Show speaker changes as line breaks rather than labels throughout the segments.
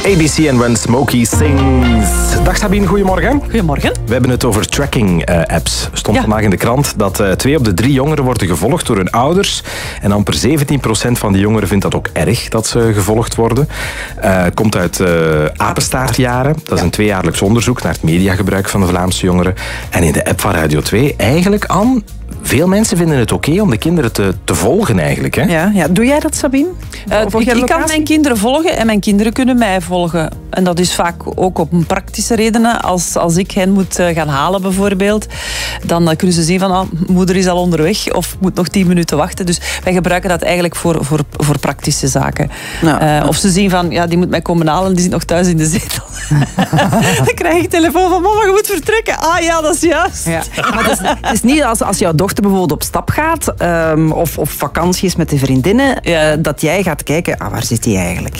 ABC en When Smokey Sings. Dag Sabine, goedemorgen.
Goedemorgen.
We hebben het over tracking-apps. Stond vandaag in de krant dat 2 op de 3 jongeren worden gevolgd door hun ouders. En amper 17% van die jongeren vindt dat ook erg dat ze gevolgd worden. Komt uit apenstaartjaren. Dat is een 2-jaarlijks onderzoek naar het mediagebruik van de Vlaamse jongeren. En in de app van Radio 2 eigenlijk aan... Veel mensen vinden het oké om de kinderen te volgen eigenlijk. Hè?
Ja. Doe jij dat, Sabine? Ik kan mijn kinderen volgen en mijn kinderen kunnen mij volgen. En dat is vaak ook op praktische redenen. Als ik hen moet gaan halen bijvoorbeeld, dan kunnen ze zien van moeder is al onderweg of moet nog 10 minuten wachten. Dus wij gebruiken dat eigenlijk voor praktische zaken. Nou, of ze zien van, die moet mij komen halen, die zit nog thuis in de zetel. Dan krijg ik telefoon van mama, je moet vertrekken. Ah ja, dat is juist. Ja.
Maar het is niet als jouw dochter bijvoorbeeld op stap gaat of vakantie is met de vriendinnen, dat jij gaat kijken, waar zit hij eigenlijk?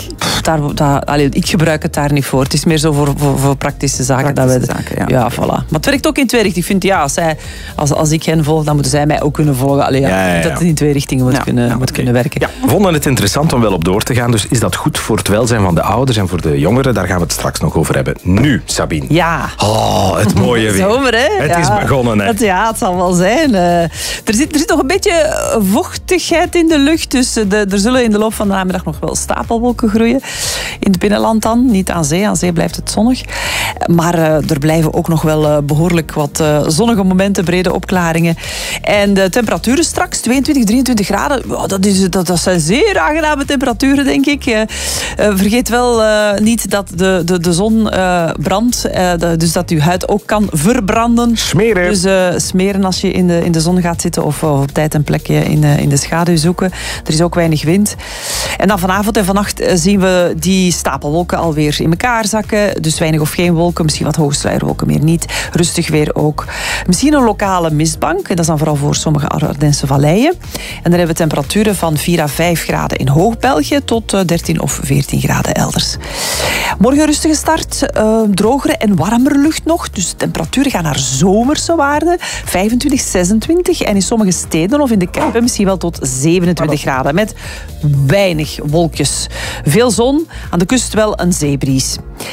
Ik gebruik het daar niet voor. Het is meer zo voor praktische zaken. Ja, voilà. Maar het werkt ook in 2 richtingen. Ik vind, als ik hen volg, dan moeten zij mij ook kunnen volgen. Dat het in 2 richtingen moet kunnen werken.
Ja, we vonden het interessant om wel op door te gaan. Dus is dat goed voor het welzijn van de ouders en voor de jongeren? Daar gaan we het straks nog over hebben. Nu, Sabine.
Ja.
Oh, het mooie weer.
Zomer, hè?
Het is begonnen, hè?
Het zal wel zijn. Er zit nog een beetje vochtigheid in de lucht. Dus er zullen in de loop van de namiddag nog wel stapelwolken groeien. In het binnenland dan, niet aan zee. Aan zee blijft het zonnig. Maar er blijven ook nog wel behoorlijk wat zonnige momenten, brede opklaringen. En de temperaturen straks, 22, 23 graden. Dat zijn zeer aangename temperaturen, denk ik. Vergeet wel niet dat de zon brandt. Dus dat uw huid ook kan verbranden.
Smeren.
Dus smeren als je in de zon gaat zitten of op tijd een plekje in de schaduw zoeken. Er is ook weinig wind. En dan vanavond en vannacht zien we die stapelwolken alweer in elkaar zakken. Dus weinig of geen wolken, misschien wat hoge sluierwolken, meer niet. Rustig weer ook. Misschien een lokale mistbank. Dat is dan vooral voor sommige Ardense valleien. En dan hebben we temperaturen van 4 à 5 graden in Hoog-België tot 13 of 14 graden elders. Morgen rustige start. Drogere en warmere lucht nog. Dus de temperaturen gaan naar zomerse waarden. 25, 26. En in sommige steden of in de Kempen misschien wel tot 27 graden. Met weinig wolkjes. Veel zon. Aan de kust wel een zeebries.